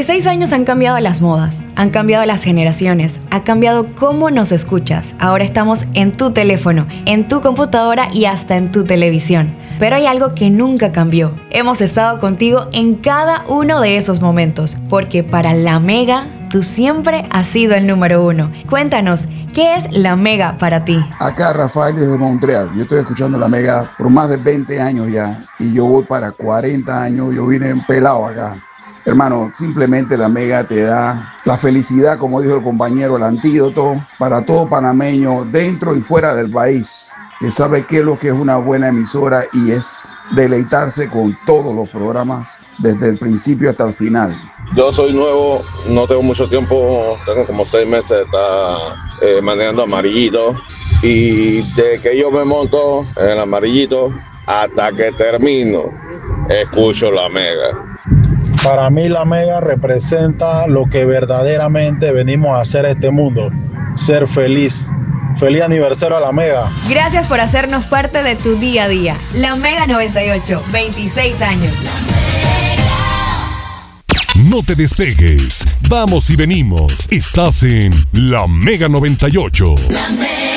6 años han cambiado las modas, han cambiado las generaciones, ha cambiado cómo nos escuchas. Ahora estamos en tu teléfono, en tu computadora y hasta en tu televisión. Pero hay algo que nunca cambió. Hemos estado contigo en cada uno de esos momentos, porque para La Mega, tú siempre has sido el número 1. Cuéntanos, ¿qué es La Mega para ti? Acá Rafael desde Montreal. Yo estoy escuchando La Mega por más de 20 años ya y yo voy para 40 años. Yo vine pelado acá. Hermano, simplemente La Mega te da la felicidad, como dijo el compañero, el antídoto para todo panameño dentro y fuera del país, que sabe qué es lo que es una buena emisora y es deleitarse con todos los programas desde el principio hasta el final. Yo soy nuevo, no tengo mucho tiempo, tengo como 6 meses de estar manejando Amarillito, y de que yo me monto en el Amarillito hasta que termino, escucho La Mega. Para mí La Mega representa lo que verdaderamente venimos a hacer a este mundo, ser feliz. ¡Feliz aniversario a La Mega! Gracias por hacernos parte de tu día a día. La Mega 98, 26 años. No te despegues, vamos y venimos. Estás en La Mega 98. La Mega.